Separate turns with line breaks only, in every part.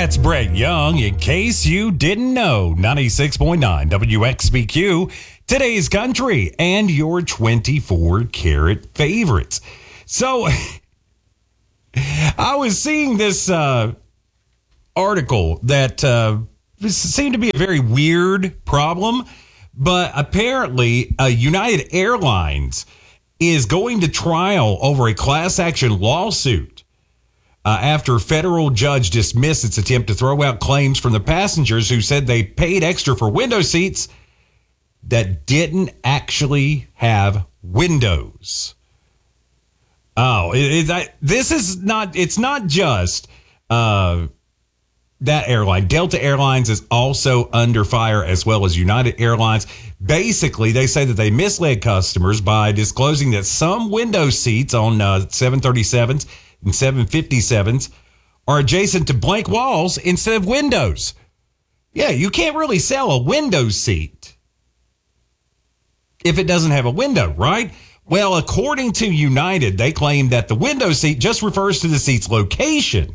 That's Brett Young, in case you didn't know. 96.9 WXBQ, today's country, and your 24-karat favorites. So, I was seeing this article that seemed to be a very weird problem, but apparently United Airlines is going to trial over a class action lawsuit after a federal judge dismissed its attempt to throw out claims from the passengers who said they paid extra for window seats that didn't actually have windows. Oh, it's not just that airline. Delta Airlines is also under fire, as well as United Airlines. Basically, they say that they misled customers by disclosing that some window seats on 737s and 757s are adjacent to blank walls instead of windows. Yeah, you can't really sell a window seat if it doesn't have a window, right? Well, according to United, they claim that the window seat just refers to the seat's location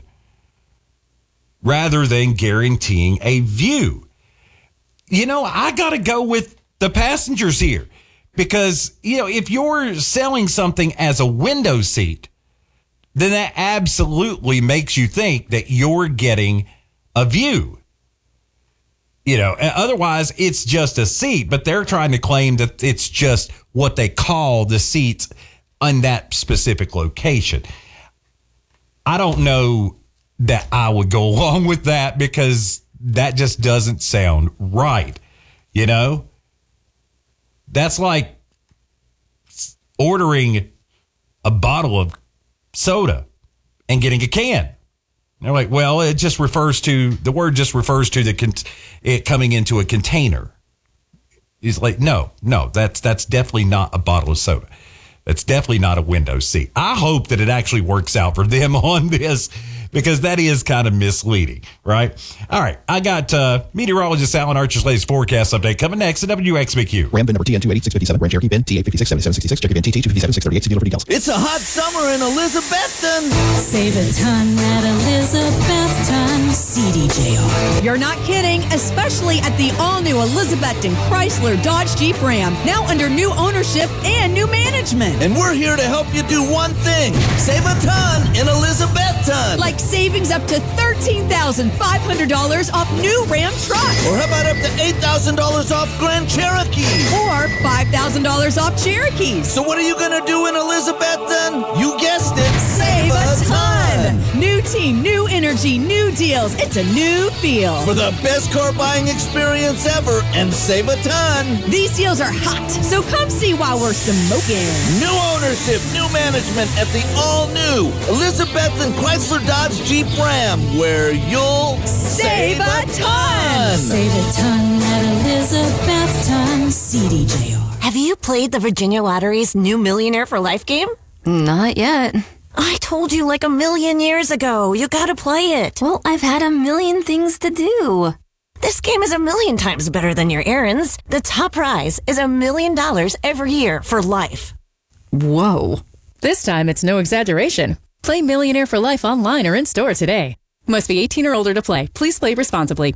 rather than guaranteeing a view. You know, I got to go with the passengers here because, you know, if you're selling something as a window seat, then that absolutely makes you think that you're getting a view. You know, otherwise it's just a seat, but they're trying to claim that it's just what they call the seats on that specific location. I don't know that I would go along with that because that just doesn't sound right. You know, that's like ordering a bottle of soda and getting a can. They're like, well, the word just refers to it coming into a container. He's like, no, that's definitely not a bottle of soda. That's definitely not a window seat. I hope that it actually works out for them on this because that is kind of misleading, right? All right, I got meteorologist Alan Archer's latest forecast update coming next at WXBQ.
Ram VIN number TN288657, Grand Cherokee VIN TA567766, Cherokee VIN TT257638, see dealer for details.
It's a hot summer in Elizabethton.
Save a ton at Elizabethton CDJR.
You're not kidding, especially at the all-new Elizabethton Chrysler Dodge Jeep Ram, now under new ownership and new management.
And we're here to help you do one thing. Save a ton in Elizabethton.
Like savings up to $13,500 off new Ram trucks.
Or how about up to $8,000 off Grand Cherokee?
Or $5,000 off Cherokees.
So what are you going to do in Elizabethton? You guessed it.
Save a ton. New team, new energy, new deals. It's a new feel.
For the best car buying experience ever and save a ton.
These deals are hot, so come see while we're smoking.
New ownership, new management at the all-new Elizabethton Chrysler Dodge Jeep Ram, where you'll
save a ton.
Save a ton at Elizabethton CDJR.
Have you played the Virginia Lottery's new Millionaire for Life game?
Not yet.
I told you like a million years ago. You gotta play it.
Well, I've had a million things to do.
This game is a million times better than your errands. The top prize is $1 million every year for life.
Whoa.
This time, it's no exaggeration. Play Millionaire for Life online or in-store today. Must be 18 or older to play. Please play responsibly.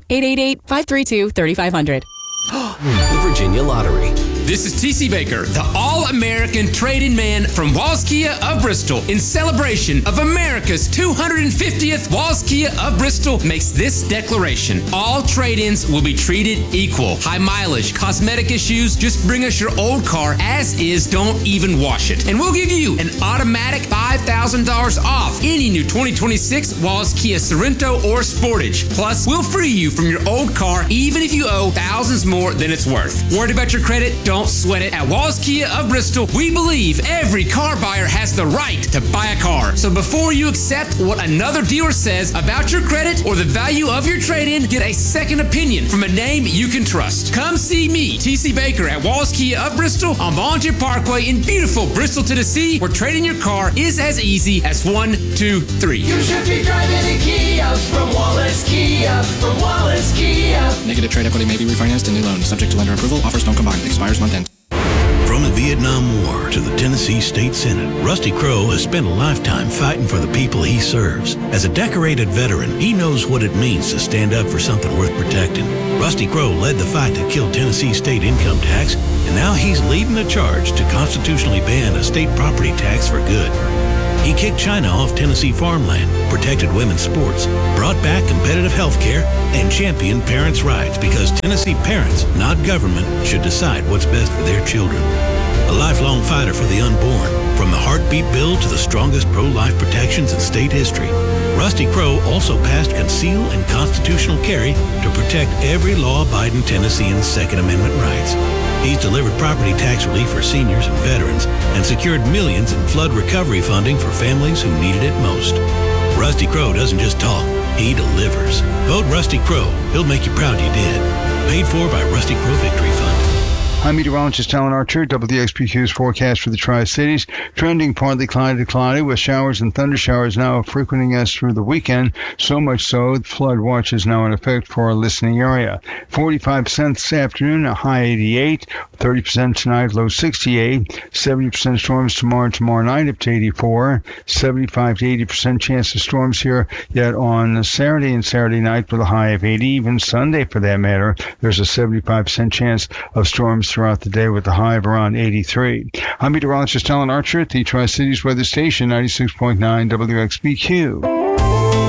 888-532-3500.
The Virginia Lottery.
This is T.C. Baker, the all-American trade-in man from Walls Kia of Bristol. In celebration of America's 250th, Walls Kia of Bristol makes this declaration. All trade-ins will be treated equal. High mileage, cosmetic issues, just bring us your old car as is, don't even wash it. And we'll give you an automatic $5,000 off any new 2026 Walls Kia Sorento or Sportage. Plus, we'll free you from your old car even if you owe thousands more than it's worth. Worried about your credit? Don't sweat it. At Walls Kia of Bristol, we believe every car buyer has the right to buy a car. So before you accept what another dealer says about your credit or the value of your trade-in, get a second opinion from a name you can trust. Come see me, T.C. Baker, at Walls Kia of Bristol on Volunteer Parkway in beautiful Bristol, Tennessee, where trading your car is as easy as 1, 2, 3.
You should be driving a Kia from Wallace Kia, from Wallace Kia.
Negative trade equity may be refinanced in new loans, subject to lender approval. Offers don't combine. Expires month end.
From
Vietnam War to the Tennessee State Senate, Rusty Crowe has spent a lifetime fighting for the people he serves. As a decorated veteran, he knows what it means to stand up for something worth protecting. Rusty Crowe led the fight that killed Tennessee state income tax, and now he's leading the charge to constitutionally ban a state property tax for good. He kicked China off Tennessee farmland, protected women's sports, brought back competitive health care, and championed parents' rights because Tennessee parents, not government, should decide what's best for their children. A lifelong fighter for the unborn, from the heartbeat bill to the strongest pro-life protections in state history. Rusty Crowe also passed conceal and constitutional carry to protect every law-abiding Tennessean's Second Amendment rights. He's delivered property tax relief for seniors and veterans and secured millions in flood recovery funding for families who needed it most. Rusty Crowe doesn't just talk, he delivers. Vote Rusty Crowe. He'll make you proud you did. Paid for by Rusty Crowe Victory Fund.
I'm meteorologist Alan Archer. WXPQ's forecast for the Tri-Cities. Trending partly cloudy to cloudy with showers and thunder showers now frequenting us through the weekend. So much so, flood watch is now in effect for our listening area. 45% this afternoon, a high 88. 30% tonight, low 68. 70% storms tomorrow night up to 84. 75 to 80% chance of storms here yet on Saturday and Saturday night with a high of 80. Even Sunday, for that matter, there's a 75% chance of storms throughout the day with a high of around 83. I'm meteorologist Alan Archer at the Tri-Cities Weather Station, 96.9 WXBQ.